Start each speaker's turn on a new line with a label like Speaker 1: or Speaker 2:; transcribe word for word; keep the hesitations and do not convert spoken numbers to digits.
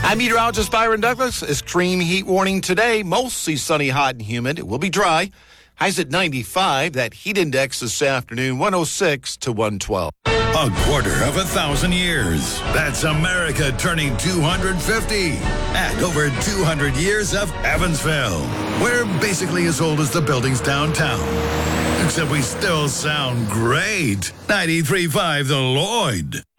Speaker 1: I'm meteorologist Byron Douglas. Extreme heat warning today. Mostly sunny, hot, and humid. It will be dry. Highs at ninety-five. That heat index this afternoon, one oh six to one twelve.
Speaker 2: A quarter of a thousand years. That's America turning two hundred fifty. And over two hundred years of Evansville. We're basically as old as the buildings downtown. Except we still sound great. ninety-three point five The Lloyd.